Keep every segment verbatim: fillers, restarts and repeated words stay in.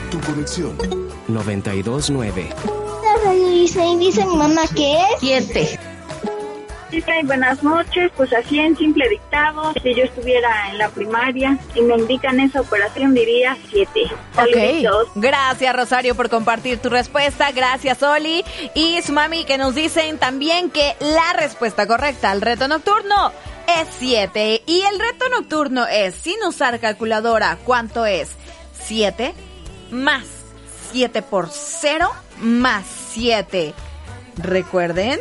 Tu conexión. noventa y dos nueve. La radio dice, dice mi mamá que es siete. Dice, buenas noches, pues así en simple dictado, si yo estuviera en la primaria y me indican esa operación diría siete. Ok, gracias Rosario por compartir tu respuesta, gracias Oli y su mami que nos dicen también que la respuesta correcta al reto nocturno es siete y el reto nocturno es, sin usar calculadora, ¿cuánto es? siete más siete por cero más siete. Recuerden,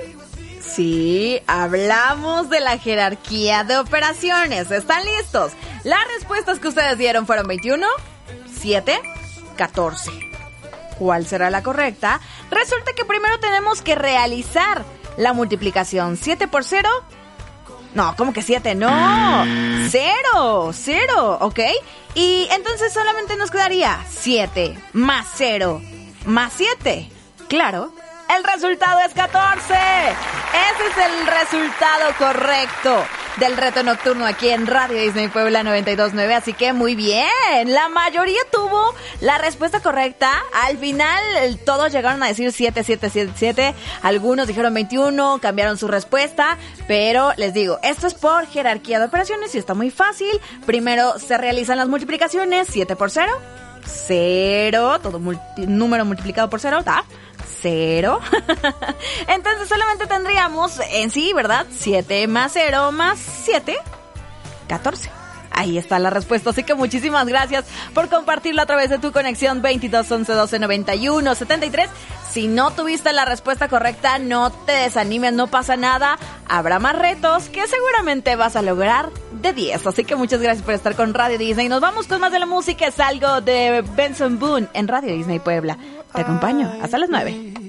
sí, hablamos de la jerarquía de operaciones. ¿Están listos? Las respuestas que ustedes dieron fueron veintiuno, siete, catorce. ¿Cuál será la correcta? Resulta que primero tenemos que realizar la multiplicación. siete por cero. No, ¿cómo que siete? No, cero, cero, ¿ok? Y entonces solamente nos quedaría siete más cero más siete. Claro. El resultado es catorce. Ese es el resultado correcto del reto nocturno aquí en Radio Disney Puebla noventa y dos nueve. Así que muy bien. La mayoría tuvo la respuesta correcta. Al final todos llegaron a decir siete, siete, siete, siete. Algunos dijeron veintiuno, cambiaron su respuesta. Pero les digo, esto es por jerarquía de operaciones y está muy fácil. Primero se realizan las multiplicaciones. siete por cero. cero. Todo multi- número multiplicado por cero. ¿Está? Cero. Entonces solamente tendríamos en sí, ¿verdad? siete más cero más siete, catorce. Ahí está la respuesta, así que muchísimas gracias por compartirlo a través de tu conexión veintidós once doce noventa y uno setenta y tres. Si no tuviste la respuesta correcta, no te desanimes, no pasa nada. Habrá más retos que seguramente vas a lograr de diez. Así que muchas gracias por estar con Radio Disney. Nos vamos con más de la música. Es algo de Benson Boone en Radio Disney Puebla. Te acompaño hasta las nueve.